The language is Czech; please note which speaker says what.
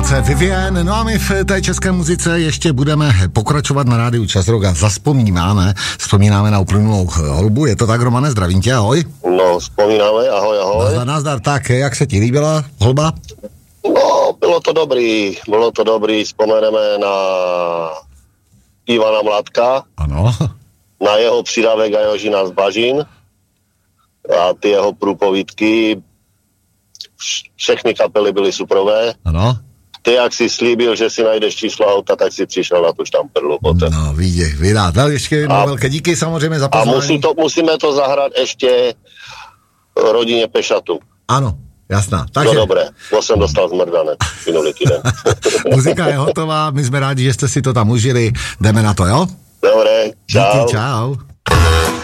Speaker 1: práce Vivien, no a my v té české muzice ještě budeme pokračovat na rádiu Čas Rock a vzpomínáme na uplynulou holubu, je to tak, Romane, zdravím tě, ahoj.
Speaker 2: No, vzpomínáme, ahoj.
Speaker 1: Nazdar, tak, jak se ti líbila holba?
Speaker 2: No, bylo to dobrý, vzpomeneme na Ivana Mladka,
Speaker 1: ano,
Speaker 2: na jeho přidavek a Jožina z Bažin a ty jeho průpovídky, všechny kapely byly superové.
Speaker 1: ano.
Speaker 2: Ty, jak jsi slíbil, že si najdeš číslo auta, tak si přišel na tu štamperlu potom.
Speaker 1: No, vidíš, vydá. Ještě jednou velké díky samozřejmě za pozvání.
Speaker 2: A musíme to zahrát ještě rodině Pešatu.
Speaker 1: Ano, jasná. Takže...
Speaker 2: No dobré, to jsem dostal zmrdané minulý týden.
Speaker 1: Muzika je hotová, my jsme rádi, že jste si to tam užili. Jdeme na to, jo?
Speaker 2: Dobré, čau.
Speaker 1: Díky, čau.